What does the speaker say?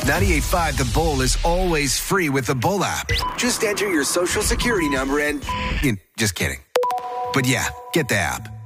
98.5 The Bull is always free with the Bull app. Just enter your social security number and... just kidding. But yeah, get the app.